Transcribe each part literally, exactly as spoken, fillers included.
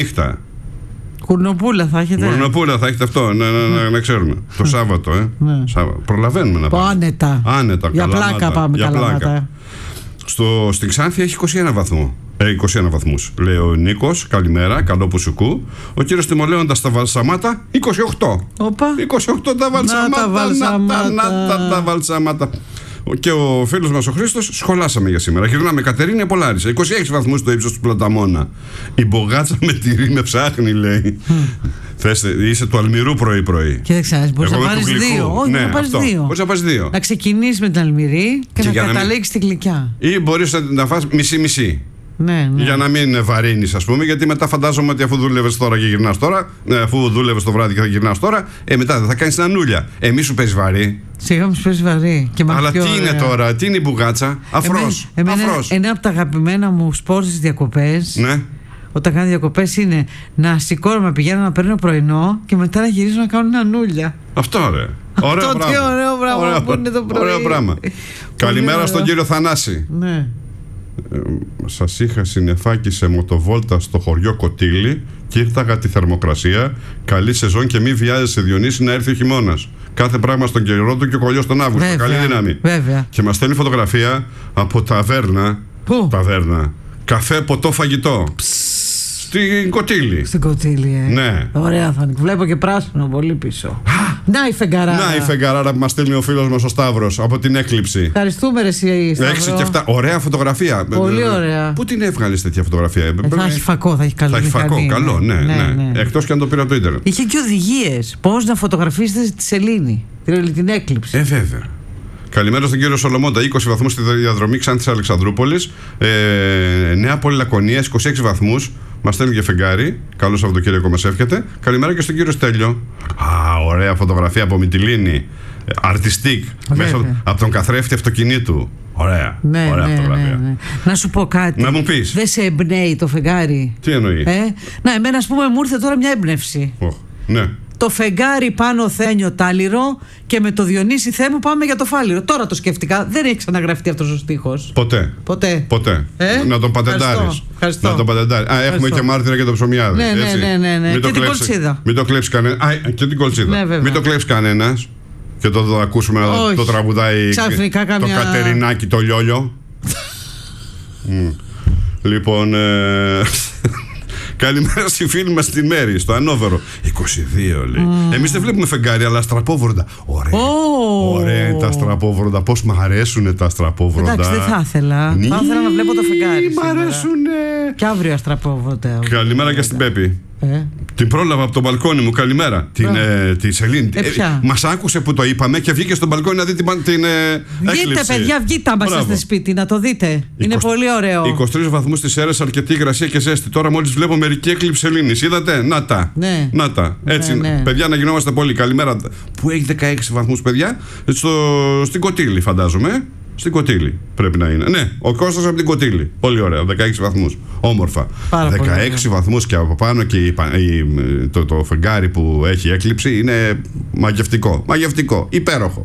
νύχτα. Κουρνοπούλα θα έχετε. Κουρνοπούλα θα έχετε αυτό, να, να, να, να ξέρουμε. Το Σάββατο, ε. Ναι. Σάββατο. Προλαβαίνουμε να πάμε. Άνετα. Άνετα, για Καλαμάτα. πλάκα πάμε. Για Καλαμάτα. πλάκα. Στο, στην Ξάνθη έχει είκοσι ένα βαθμό. Ε, είκοσι ένα βαθμούς. Λέει ο Νίκος, καλημέρα, καλό που σου κου. Ο κύριος Τιμολέοντας στα Βαλσαμάτα, είκοσι οκτώ. Όπα. είκοσι οκτώ τα Βαλσαμάτα. Να τα Βαλσαμάτα. Να τα, να τα, τα Βαλσαμάτα. Και ο φίλος μας ο Χρήστος, σχολάσαμε για σήμερα. Γυρνάμε Κατερίνη Πολάρισα. είκοσι έξι βαθμούς στο ύψος του Πλαταμόνα. Η μπογάτσα με τυρί με ψάχνει, λέει. Θες, είσαι του Αλμυρού πρωί-πρωί. Και δεν ξέρεις, μπορείς να πάρεις δύο. Όχι, ναι, να πάρεις δύο. Μπορείς να πάρεις δύο. Να ξεκινήσεις με την Αλμυρή και, και να καταλήξεις στη Γλυκιά. Ή μπορείς να, να φας μισή-μισή. Ναι, ναι. Για να μην βαρύνεις, ας πούμε, γιατί μετά φαντάζομαι ότι αφού δούλευες τώρα και γυρνάς τώρα, ναι, αφού δούλευες το βράδυ και θα γυρνάς τώρα, ε, μετά δεν θα κάνεις την ανούλια. Εμείς σου παίζει βαρύ. Σιγά μου σου παίζει βαρύ. Και αλλά τι ωραία. είναι τώρα, τι είναι η μπουγάτσα, αφρός. Εμένα, αφρός. ένα από τα αγαπημένα μου σπορ στις διακοπές. Ναι. Όταν κάνω διακοπές είναι να σηκώνομαι, πηγαίνω να παίρνω πρωινό και μετά να γυρίζω να κάνω ανούλια. Αυτό ρε. Ωραίο Αυτό πράγμα. τι ωραίο πράγμα ωραίο, που είναι το πρωί. Ωραίο πράγμα. Καλημέρα στον κύριο Θανάση. Ναι. Ε, σας είχα συννεφάκι σε μοτοβόλτα στο χωριό Κοτήλη και ήρθαγα τη θερμοκρασία. Καλή σεζόν και μη βιάζεσαι, Διονύση, να έρθει ο χειμώνας. Κάθε πράγμα στον καιρό του και ο κολλιός τον Αύγουστο. Βέβαια, καλή δύναμη. Βέβαια. Και μας στέλνει φωτογραφία από ταβέρνα. Πού? Ταβέρνα. Καφέ, ποτό, φαγητό. Στην Κοτήλη. Στην Κοτήλη, ε. Ναι. Ωραία θα είναι. Βλέπω και πράσινο πολύ πίσω. Να η φεγγαράρα. Να η φεγγαράρα που μας στέλνει ο φίλος μας ο Σταύρος από την Έκλειψη. Ευχαριστούμε, ρε εσύ, Σταύρο. έξι και επτά. Ωραία φωτογραφία. Πολύ ωραία. Πού την έβγαλες τέτοια φωτογραφία? Ε, θα έχει φακό, θα έχει καλό. Θα έχει φακό, μηχανή, καλό, ναι, ναι. ναι. Εκτός και αν το πήρα από το ίντερνετ. Είχε και οδηγίες. Πώς να φωτογραφίσετε τη σελήνη, την, την έκλειψη. Ε, βέβαια. Καλημέρα στον κύριο Σολομόντα. είκοσι βαθμούς στη διαδρομή Ξάνθης Αλεξανδρούπολης. Ε, Νέα Πόλη Λακωνίας, είκοσι έξι βαθμούς. Μας στέλνει και φεγγάρι. Καλό Σαββατοκύριακο μας εύχεται. Καλημέρα και στον κύριο Στέλιο. Α, ωραία φωτογραφία από Μυτιλίνη. Αρτιστικ. Μέσα από τον καθρέφτη αυτοκινήτου. Ωραία. Ναι, ωραία ναι, φωτογραφία. ναι, ναι. Να σου πω κάτι. Να μου πεις. Δεν σε εμπνέει το φεγγάρι? Τι εννοεί? Ε? Να, εμένα, ας πούμε, μου ήρθε τώρα μια έμπνευση. Oh, ναι. Το φεγγάρι πάνω Θένιο Τάλιρο και με το Διονύση Θέμου πάμε για το Φάλιρο. Τώρα το σκέφτηκα. Δεν έχει ξαναγραφτεί αυτός ο στίχος. Ποτέ. Ποτέ. Ποτέ. Ε? Να τον πατεντάρεις. Να τον πατεντάρεις. Α, έχουμε και μάρτυρα και το ψωμιάδι. Ναι, ναι, έτσι. ναι, ναι, ναι. Μην Και το την κλέψει, κολτσίδα. Μην το κλέψει κανένα. Α, και την κολτσίδα. Ναι, μην το κλέψει κανένα. Και το, το ακούσουμε να το, το τραγουδάει. Ξαφνικά το καμιά... Κατερινάκι το λιόλιο. mm. Λοιπόν. Ε... Καλημέρα στη φίλη μας τη Μέρη, στο Ανόβερο. είκοσι δύο λέει. Mm. Εμείς δεν βλέπουμε φεγγάρι, αλλά αστραπόβροντα. Ωραία. Oh. Ωραία είναι τα αστραπόβροντα. Πώς μ' αρέσουν τα αστραπόβροντα. Εντάξει, δεν θα ήθελα. Νι... Θα ήθελα να βλέπω το φεγγάρι. Μ' αρέσουνε. Και αύριο αστραπόβροντα. Καλημέρα και στην Πέπη. Ε. Την πρόλαβα από το μπαλκόνι μου. Καλημέρα. Την, ε, τη Σελήνη. Ε, ε, Μας άκουσε που το είπαμε και βγήκε στο μπαλκόνι να δει την, την ε, βγείτε, έκλειψη. παιδιά, βγείτε άμα είστε σπίτι, να το δείτε. είκοσι, είναι πολύ ωραίο. είκοσι τρεις βαθμούς στις Σέρρες, αρκετή υγρασία και ζέστη. Τώρα μόλις βλέπω μερική έκλειψη σελήνης. Είδατε, να τα. Ναι. Να τα. Έτσι, ναι, ναι. παιδιά, να γινόμαστε πολύ. Καλημέρα. Που έχει δεκαέξι βαθμούς, παιδιά. Στο, στην Κοτήλη, φαντάζομαι. Στην Κοτήλη πρέπει να είναι. Ναι, ο Κώστας από την Κοτήλη. Πολύ ωραία, δεκαέξι βαθμούς. Όμορφα. Πάρα δεκαέξι βαθμούς και από πάνω και η, η, το, το φεγγάρι που έχει έκλειψη είναι μαγευτικό. Μαγευτικό. Υπέροχο.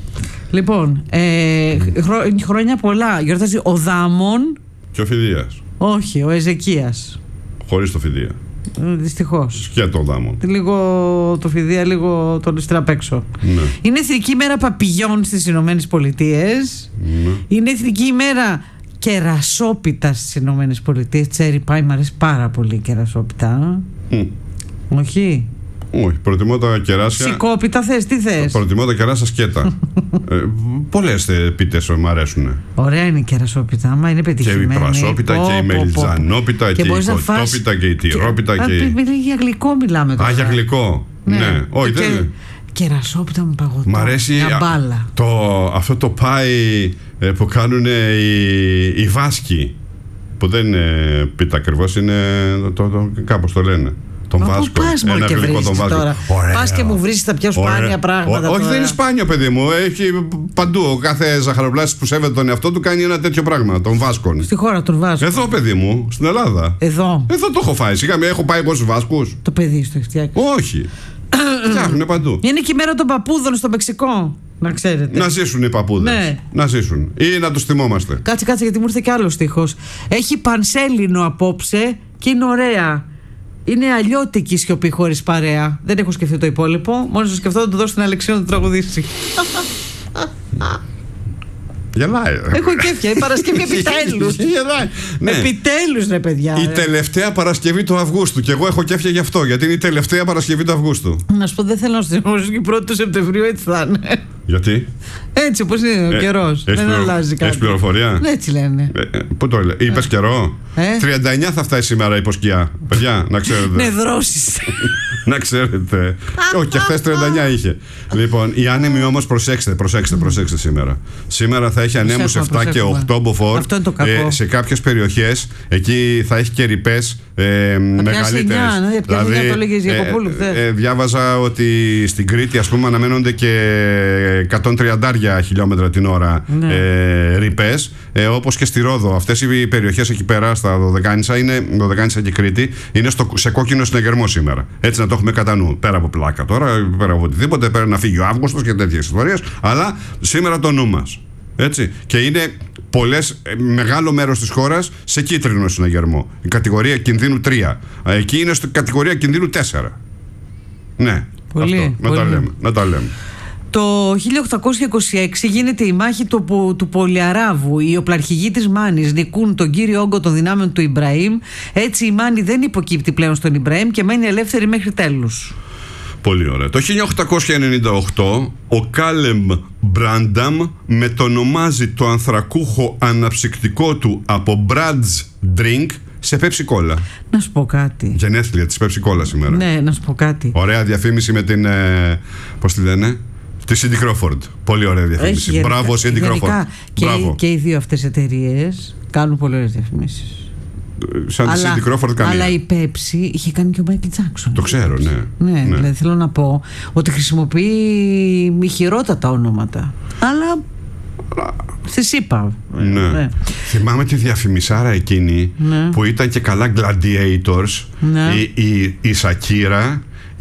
Λοιπόν, ε, χρό, χρόνια πολλά. Γιορτάζει ο Δάμον. Και ο Φιδίας. Όχι, ο Εζεκίας. Χωρίς το Φιδία. Δυστυχώς. Και το Δάμον. Λίγο το Φιδία, λίγο τον ληστρά απ' έξω. Ναι. Είναι Εθνική ημέρα Παπηγιών στις Ηνωμένες Πολιτείες. Ναι. Είναι Εθνική ημέρα Κερασόπιτα στις Ηνωμένες Πολιτείες. Τσέρι πάει, μου αρέσει πάρα πολύ η κερασόπιτα. Mm. Όχι. Όχι, προτιμώ τα κεράσια. Σικόπιτα θες, τι θες? Προτιμώ τα κεράσια σκέτα. ε, πολλές πίτες μου αρέσουν. Ωραία είναι η κερασόπιτα, άμα είναι πετυχημένη. Και η πρασόπιτα και η μελιτζανόπιτα και, και η κοτόπιτα και η τυρόπιτα. Και... Και... Για γλυκό μιλάμε τώρα. Α, για γλυκό. Ναι, ναι. Όχι, και... δεν... Κερασόπιτα με παγωτό. Μ' αρέσει μπάλα. Το, αυτό το πάι που κάνουν οι, οι Βάσκοι. Που δεν είναι πίτα ακριβώς, είναι το, το, κάπως το λένε. Τον Βάσκο. Πού πας μόνο και βρίσκεις τώρα? Πας και μου βρίσκεις τα πιο σπάνια ωραία πράγματα. Ό, όχι, τώρα. δεν είναι σπάνιο, παιδί μου. Έχει παντού. Ο κάθε ζαχαροπλάστης που σέβεται τον εαυτό του κάνει ένα τέτοιο πράγμα. Τον Βάσκον. Στη χώρα του Βάσκου. Εδώ, παιδί μου, στην Ελλάδα. Εδώ. Εδώ το έχω φάει. Σιγά, έχω πάει εγώ στους Βάσκους. Το παιδί στο έχει φτιάξει. Όχι. Φτιάχνουν παντού. Είναι και η μέρα των παππούδων στο Μεξικό. Να ξέρετε. Να ζήσουν οι παππούδες. Ναι. Να ζήσουν. Ή να τους θυμόμαστε. Κάτσε, κάτσε, γιατί μου ήρθε και άλλο στίχος. Έχει πανσέλινο απόψε και είναι ωραία. Είναι αλλιώτικη σιωπή χωρίς παρέα. Δεν έχω σκεφτεί το υπόλοιπο. Μόλις το σκεφτώ να του δώσω την Αλεξίου να το τραγουδήσει. Γελάει. Έχω κέφια. Η Παρασκευή επιτέλους. Ναι. Επιτέλους, ρε παιδιά. Η ρε. τελευταία Παρασκευή του Αυγούστου. Και εγώ έχω κέφια γι' αυτό. Γιατί είναι η τελευταία Παρασκευή του Αυγούστου. Να σου πω, δεν θέλω να σου θυμώσω και η πρώτη του Σεπτεμβρίου έτσι θα είναι. Γιατί? Έτσι όπως είναι ο Ε, καιρός. έχεις Δεν πληρο- αλλάζει κάτι. έχεις πληροφορία? Έτσι λένε. Ε, ε, πού το λέει, είπες καιρό? Ε. τριάντα εννιά θα φτάσει σήμερα υπό σκιά. Παιδιά, να ξέρετε. Ναι, δρόσεις. Να ξέρετε. Όχι, και χθες τριάντα εννιά είχε. Λοιπόν, οι άνεμοι όμως προσέξτε, προσέξτε, προσέξτε σήμερα. Σήμερα θα έχει ανέμους Προσέχουμε, επτά και προσέχουμε. οκτώ μποφόρ. Αυτό είναι το κακό. σε κάποιες περιοχές εκεί θα έχει και ρηπές ε, μεγαλύτερες. εννιά, ναι, πια εννιά το έλεγες Γιακοπούλου χθες. ε, διάβαζα ότι στην Κρήτη, ας πούμε, αναμένονται και εκατόν τριάντα χιλιόμετρα την ώρα Ναι. ε, ρηπές, ε, όπως και στη Ρόδο. Αυτές οι περιοχές εκεί πέρα στα Δωδεκάνησα, είναι, Δωδεκάνησα και Κρήτη, είναι στο, σε κόκκινο συναγερμό σήμερα. Έτσι να το έχουμε κατά νου. Πέρα από πλάκα τώρα, πέρα από οτιδήποτε, πέρα να φύγει ο Αύγουστος και τέτοιες ιστορίες, αλλά σήμερα το νου μας. Έτσι. Και είναι πολλές, μεγάλο μέρος της χώρας σε κίτρινο συναγερμό. Η κατηγορία κινδύνου τρία. Εκεί είναι στην κατηγορία κινδύνου τέσσερα. Ναι. Πολύ, αυτό. Να πολύ. τα λέμε. Να τα λέμε. Το χίλια οκτακόσια είκοσι έξι γίνεται η μάχη του, του, του Πολυαράβου. Οι οπλαρχηγοί της Μάνης νικούν τον κύριο όγκο των δυνάμεων του Ιμπραήμ. Έτσι η Μάνη δεν υποκύπτει πλέον στον Ιμπραήμ και μένει ελεύθερη μέχρι τέλους. Πολύ ωραία. Το χίλια οκτακόσια ενενήντα οκτώ ο Κάλεμ Μπράνταμ μετονομάζει το ανθρακούχο αναψυκτικό του από Brad's Drink σε Pepsi Cola. Να σου πω κάτι. Γενέθλια της Pepsi Cola σήμερα. Ναι, να σου πω κάτι. Ωραία διαφήμιση με την. Ε, πώς τη λένε, τη Cindy Crawford. Πολύ ωραία διαφήμιση. Έχει, Μπράβο, Cindy γενικά, Crawford. Και, Μπράβο. και οι δύο αυτές εταιρείες κάνουν πολύ ωραίες διαφημίσεις. Σαν τη Αλλά, Cindy Crawford καμία. αλλά η Pepsi είχε κάνει και ο Michael Jackson. Το ξέρω, ναι. Ναι, ναι. δηλαδή θέλω να πω ότι χρησιμοποιεί ηχηρότατα ονόματα. Αλλά. Στις είπα. Ναι. Ναι. Θυμάμαι τη διαφημισάρα εκείνη, Ναι. που ήταν και καλά Gladiators. Ναι. Η, η, η Σακύρα, η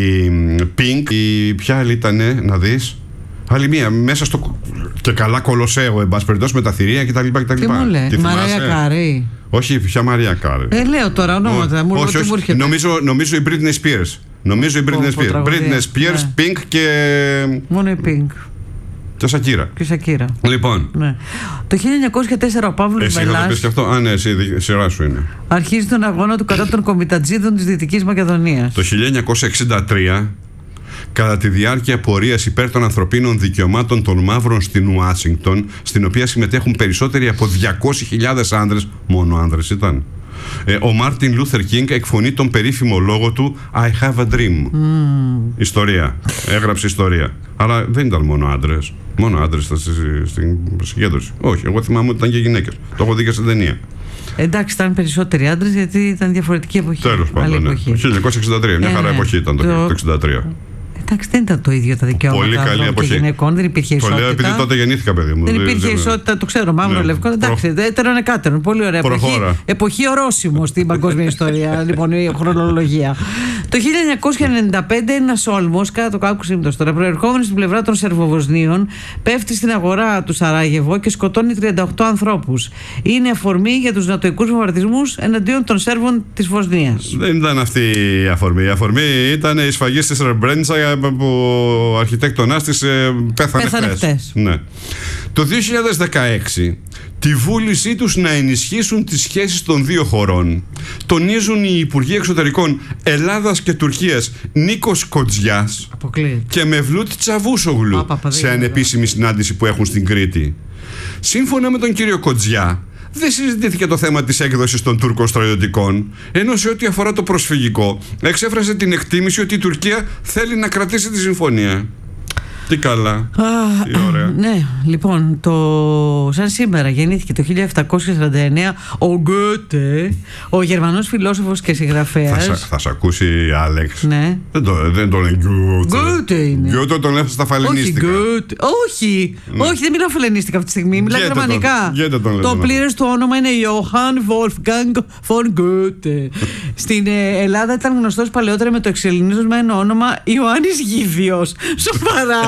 Pink, η ποια άλλη ήτανε, να δεις. Άλλη μία, μέσα στο. Και καλά Κολοσσέο, εν πάση περιπτώσει, με τα θηρία κτλ. Τι μου λέει, Τη η Μαρία θυμάσαι? Κάρη. Όχι, ποια Μαρία Κάρη. Ε, λέω τώρα ονόματα. Μου, όχι, τι όχι. μου έρχεται. Νομίζω, νομίζω η Britney Spears. Νομίζω η Πω, Britney πω, Spears. τραγωδία. Britney Spears, Ναι. Pink και. Μόνο η Pink και Σακύρα. και η Σακύρα. Λοιπόν. Ναι. Το χίλια εννιακόσια τέσσερα ο Παύλος Εσύ θα το Μελάς πεις και αυτό. Α, ναι, εσύ, δι- σειρά σου είναι. αρχίζει τον αγώνα του κατά των κομιτατζίδων της Δυτικής Μακεδονίας. Το χίλια εννιακόσια εξήντα τρία, κατά τη διάρκεια πορείας υπέρ των ανθρωπίνων δικαιωμάτων των μαύρων στην Ουάσιγκτον, στην οποία συμμετέχουν περισσότεροι από διακόσιες χιλιάδες άνδρες, μόνο άνδρες ήταν, ε, ο Μάρτιν Λούθερ Κίνγκ εκφωνεί τον περίφημο λόγο του I have a dream. Mm. Ιστορία. Έγραψε ιστορία. Αλλά δεν ήταν μόνο άντρες. Μόνο άντρες στα- στη- στην συγκέντρωση. Όχι, εγώ θυμάμαι ότι ήταν και γυναίκες. Το έχω δει και στην ταινία. Εντάξει, ήταν περισσότεροι άντρες γιατί ήταν διαφορετική εποχή. Τέλος Άλλη πάντων. Ναι. εποχή. Το χίλια εννιακόσια εξήντα τρία. Μια Ε, χαρά ναι. εποχή ήταν το, Το- το εξήντα τρία. Εντάξει, δεν ήταν το ίδιο τα δικαιώματα Πολύ καλή ανδρών και εποχή. γυναικών, δεν υπήρχε Το ισότητα. λέω επειδή τότε γεννήθηκα, παιδί μου. Δεν Δεν- υπήρχε δεν- ισότητα, το ξέρω, μαύρο, Ναι. λευκό. Εντάξει, Προ- έτερον εκάτερον. Πολύ ωραία εποχή. Προχώρα. Εποχή ορόσημο στην παγκόσμια ιστορία, λοιπόν, η χρονολογία. Το χίλια εννιακόσια ενενήντα πέντε ένα Όλμο, κάτω κάκου σύμπτωση τώρα, προερχόμενο στην πλευρά των Σερβοβοσνίων, πέφτει στην αγορά του Σαράγεβο και σκοτώνει τριάντα οκτώ ανθρώπους. Είναι αφορμή για τους νατοικούς βομβαρδισμούς εναντίον των Σέρβων της Βοσνίας. Δεν ήταν αυτή η αφορμή. Η αφορμή ήταν η σφαγή στη Σρεμπρέντσα που ο αρχιτέκτονάς της ε, πέθανε, Πέθανε χθες. χθες. Ναι. Το δύο χιλιάδες δεκαέξι τη βούλησή τους να ενισχύσουν τις σχέσεις των δύο χωρών τονίζουν οι Υπουργοί Εξωτερικών Ελλάδας και Τουρκίας Νίκος Κοτζιάς Αποκλείεται. και Μευλούτ Τσαβούσογλου Α, Παπαδίου, σε ανεπίσημη συνάντηση που έχουν στην Κρήτη. Σύμφωνα με τον κύριο Κοτζιά, δεν συζητήθηκε το θέμα της έκδοσης των Τούρκων στρατιωτικών, ενώ σε ό,τι αφορά το προσφυγικό εξέφρασε την εκτίμηση ότι η Τουρκία θέλει να κρατήσει τη συμφωνία. Τι καλά. Α, Τι ωραία. ναι, λοιπόν, το... σαν σήμερα γεννήθηκε το χίλια επτακόσια σαράντα εννέα ο Γκότε, ο Γερμανός φιλόσοφος και Θα, συγγραφέας. σα, θα σ' ακούσει Άλεξ. Ναι. Δεν το, δεν το λένε Γκιούτε. Γκότε είναι. Γκιούτε τον έφτασε στα Όχι, φαλενίστικα. Γκότε. Όχι, όχι, δεν μιλάω φελενίστικα αυτή τη στιγμή. Μιλάω Γκέτε τον. γερμανικά. Γκέτε τον λέτε Το να πλήρες του όνομα είναι Johann Wolfgang von Goethe. Στην ε, Ελλάδα ήταν γνωστός παλαιότερα με το εξελληνισμένο όνομα Ιωάννης Γίδιος. Σοβαρά.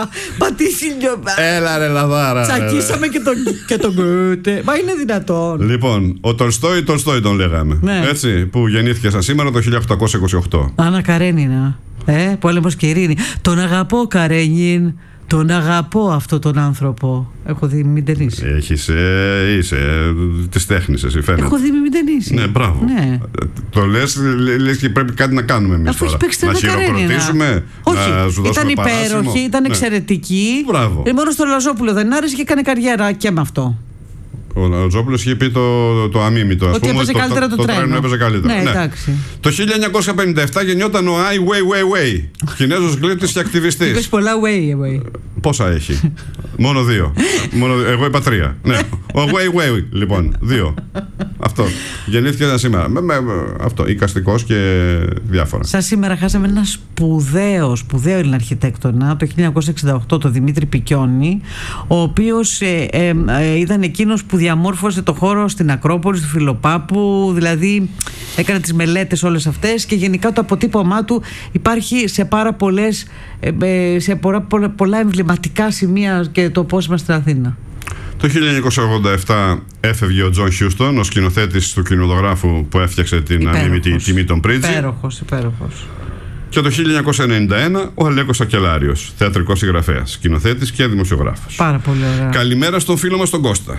πατήσει λίγο. Έλα ρε λαδάρα. Τσακίσαμε και τον, και τον Γκούτε. Μα είναι δυνατόν. Λοιπόν, ο Τολστόι, Τολστόι τον λέγαμε. Ναι. Έτσι, που γεννήθηκε σαν σήμερα το χίλια οκτακόσια είκοσι οκτώ. Άννα Καρένινα. Ε, πόλεμος και ειρήνη. Τον αγαπώ, Καρένιν. Τον αγαπώ αυτό τον άνθρωπο. Έχω δει μην ταινίσει. Έχεις, ε, είσαι ε, της τέχνης εσύ φαίνεται. Έχω δει μην ταινίσει. Ναι, μπράβο. Ναι. Το λες, λες και πρέπει κάτι να κάνουμε εμείς. Αφού τώρα. έχει παίξει Να την Καρένινα. χειροκροτήσουμε, Όχι, να σου ήταν δώσουμε υπέροχη, παράσημο. ήταν Ναι. εξαιρετική. Μπράβο. Ε, μόνο στο Λαζόπουλο δεν άρεσε και έκανε καριέρα και με αυτό. Ο Λαζόπουλος είχε πει το, το αμίμητο. Ας Ότι πούμε, έπαιζε το, καλύτερα το, το, τρένο. το τρένο έπαιζε καλύτερα. Ναι, εντάξει. Το χίλια εννιακόσια πενήντα επτά γεννιόταν ο Ai Weiwei Wei, Κινέζος γλύπτης και Είπες ακτιβιστής. πολλά way away. Πόσα έχει? Μόνο δύο. Μόνο, εγώ είπα τρία. Ναι. Ο Wei Wei, λοιπόν. Δύο. Αυτό. Γεννήθηκε ένα σήμερα. Με, με, αυτό. Οικαστικός και διάφορα. Σαν σήμερα χάσαμε ένα σπουδαίο, σπουδαίο Έλληνα αρχιτέκτονα το χίλια εννιακόσια εξήντα οκτώ, τον Δημήτρη Πικιόνη, ο οποίος ε, ε, ε, ήταν εκείνος που διαμόρφωσε το χώρο στην Ακρόπολη, του Φιλοπάπου, δηλαδή έκανε τις μελέτες όλες αυτές και γενικά το αποτύπωμά του υπάρχει σε πάρα πολλές, ε, σε πολλά, πολλά, πολλά εμβληματικά σημεία και το πώς είμαστε στην Αθήνα. Το χίλια εννιακόσια ογδόντα επτά έφευγε ο Τζον Χιούστον, ο σκηνοθέτης του κινηματογράφου που έφτιαξε την ανήμητη τιμή των Πρίτζη. Υπέροχος, υπέροχος. Και το χίλια εννιακόσια ενενήντα ένα ο Αλέκος Σακελάριος, θεατρικός συγγραφέας, σκηνοθέτης και δημοσιογράφος. Πάρα πολύ ωραία. Καλημέρα στον φίλο μας τον Κώστα.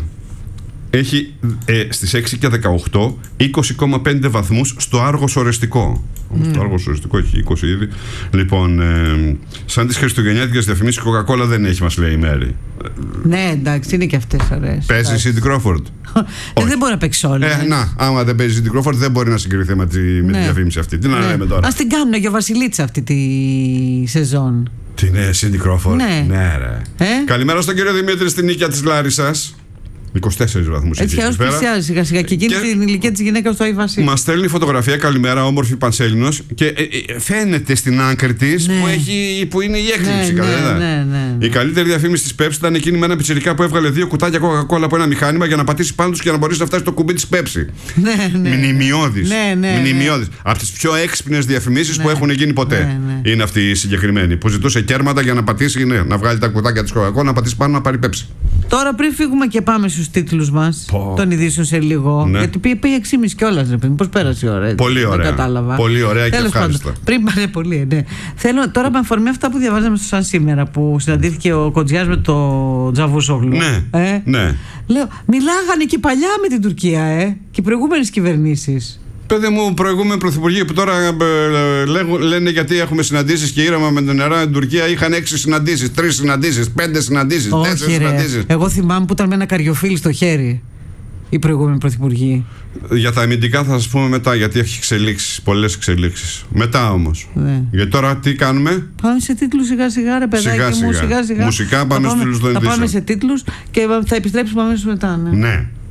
Έχει ε, στις έξι και δεκαοκτώ είκοσι κόμμα πέντε βαθμούς στο Άργος Ορεστικό. Mm. Στο Άργος Ορεστικό έχει είκοσι ήδη. Λοιπόν, ε, σαν τις χριστουγεννιάτικες διαφημίσεις, Coca-Cola δεν έχει, μας λέει η Μέρη. Ναι, εντάξει, είναι και αυτές ωραίες. Παίζει η Σίντι Κρόφορντ. ε, δεν μπορεί να παίξει όλα. Ε, να, άμα δεν παίζει η Σίντι Κρόφορντ, δεν μπορεί να συγκριθεί με τη, ναι. με τη διαφήμιση αυτή. Τι να ναι. λέμε τώρα. Ας την κάνουν για Βασιλίτσα αυτή τη σεζόν. Τι είναι, Σίντι Κρόφορντ. Ναι. ναι, ρε. Ε? Καλημέρα στον κύριο Δημήτρη στην Νίκαια της Λάρισσας. είκοσι τέσσερις βαθμούς έτσι κι πλησιάζει σιγά σιγά και εκείνη την ηλικία της γυναίκας στο Άι Βασίλη. Μας στέλνει φωτογραφία, καλημέρα, όμορφη Πανσέλινος και ε, ε, φαίνεται στην άκρη της ναι. που, έχει, που είναι η έκρηξη. Ναι, ναι, ναι, ναι, ναι. Η καλύτερη διαφήμιση της Pepsi ήταν εκείνη με ένα πιτσιρικά που έβγαλε δύο κουτάκια Coca-Cola από ένα μηχάνημα για να πατήσει πάνω τους και να μπορέσει να φτάσει το κουμπί της Pepsi. Ναι, ναι. Μνημειώδης. Ναι, ναι, Μνημειώδης. Ναι. Από τις πιο έξυπνες διαφημίσεις ναι. που έχουν γίνει ποτέ. Ναι, ναι. Είναι αυτή η συγκεκριμένη. Που ζητούσε κέρματα για να πατήσει, ναι, να βγάλει τα κουτάκια της Coca-Cola, να πατήσει πάνω να πάρει Pepsi. Τώρα πριν φύγουμε και πάμε στους τίτλους μας oh. των ειδήσεων σε λίγο. Ναι. Γιατί πήγε, πήγε έξι και μισή κιόλας, ρε παιδί. Πώς πέρασε η ώρα. Πολύ ωραία. Δεν κατάλαβα. Πολύ ωραία και ευχάριστα. Πάντων, πριν πάνε πολύ, ναι. Θέλω τώρα με αφορμή αυτά που διαβάζαμε στο Σαν Σήμερα που συναντήθηκε ο Κοντζιάς με το Τζαβούσογλου. Ναι. Ε? ναι. Λέω, μιλάγανε και παλιά με την Τουρκία, ε, και οι προηγούμενες κυβερνήσεις. Παιδί μου, προηγούμενοι πρωθυπουργοί που τώρα ε, λέγουν, λένε γιατί έχουμε συναντήσεις και ήραμα με την νερά στην Τουρκία, είχαν έξι συναντήσεις, τρεις συναντήσεις, πέντε συναντήσεις, τέσσερις συναντήσεις. Εγώ θυμάμαι που ήταν με ένα καριοφίλι στο χέρι οι προηγούμενοι πρωθυπουργοί. Για τα αμυντικά θα σας πούμε μετά, γιατί έχει εξελίξεις, πολλές εξελίξεις. Μετά όμως. Ναι. Γιατί τώρα τι κάνουμε? Πάμε σε τίτλους σιγά σιγά, ρε παιδάκι σιγά, μου, σιγά. σιγά σιγά. Μουσικά πάμε, πάμε στους τίτλους των ειδήσεων. Θα πάμε σε τίτλους και θα επιστρέψουμε αμέσως μετά. Ναι. ναι.